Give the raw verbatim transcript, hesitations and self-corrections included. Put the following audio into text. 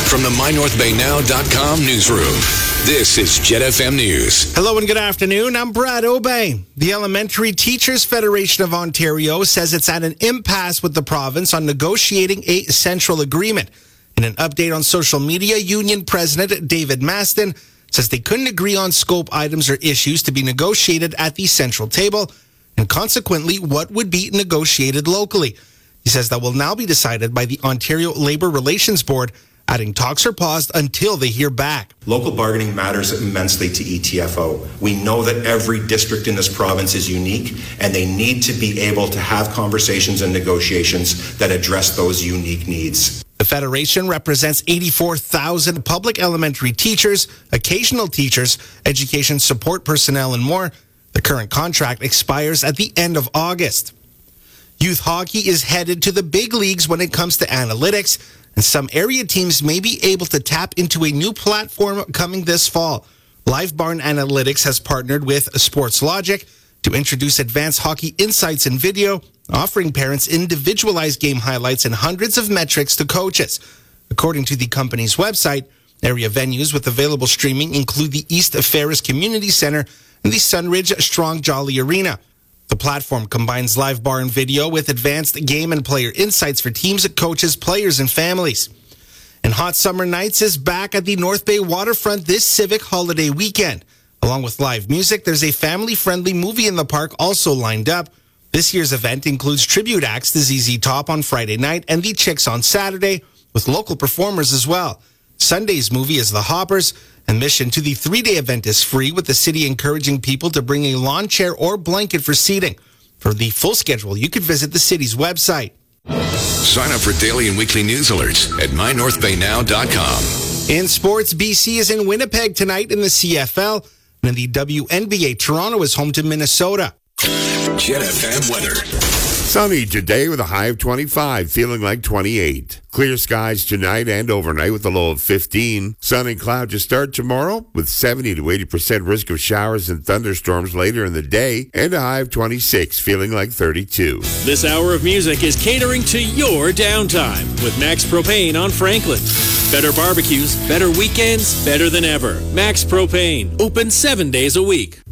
From the my north bay now dot com newsroom, this is Jet F M News. Hello and good afternoon. I'm Brad Obey. The Elementary Teachers Federation of Ontario says it's at an impasse with the province on negotiating a central agreement. In an update on social media, Union President David Maston says they couldn't agree on scope items or issues to be negotiated at the central table, and consequently, what would be negotiated locally. He says that will now be decided by the Ontario Labour Relations Board, adding talks are paused until they hear back. Local bargaining matters immensely to E T F O. We know that every district in this province is unique, and they need to be able to have conversations and negotiations that address those unique needs. The Federation represents eighty-four thousand public elementary teachers, occasional teachers, education support personnel, and more. The current contract expires at the end of August. Youth hockey is headed to the big leagues when it comes to analytics, and some area teams may be able to tap into a new platform coming this fall. LiveBarn Analytics has partnered with SportsLogic to introduce advanced hockey insights and video, offering parents individualized game highlights and hundreds of metrics to coaches. According to the company's website, area venues with available streaming include the East Ferris Community Center and the Sunridge Strong Jolly Arena. The platform combines live bar and video with advanced game and player insights for teams, coaches, players, and families. And Hot Summer Nights is back at the North Bay waterfront this civic holiday weekend. Along with live music, there's a family-friendly movie in the park also lined up. This year's event includes tribute acts to Z Z Top on Friday night and the Chicks on Saturday, with local performers as well. Sunday's movie is The Hoppers. Admission to the three-day event is free, with the city encouraging people to bring a lawn chair or blanket for seating. For the full schedule, you could visit the city's website. Sign up for daily and weekly news alerts at my north bay now dot com. In sports, B C is in Winnipeg tonight in the C F L. And in the W N B A, Toronto is home to Minnesota. Jet F M weather. Sunny today with a high of twenty-five, feeling like twenty-eight. Clear skies tonight and overnight with a low of fifteen. Sun and cloud to start tomorrow with seventy to eighty percent risk of showers and thunderstorms later in the day, and a high of twenty-six, feeling like thirty-two. This hour of music is catering to your downtime with Max Propane on Franklin. Better barbecues, better weekends, better than ever. Max Propane, open seven days a week.